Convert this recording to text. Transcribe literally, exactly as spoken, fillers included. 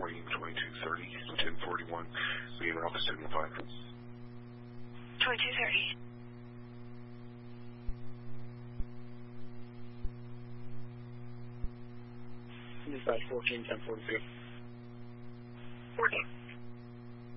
morning, twenty-two thirty, ten forty-one, being Alpha Signal five. twenty-two thirty. Dispatch fourteen, ten forty-two. fourteen.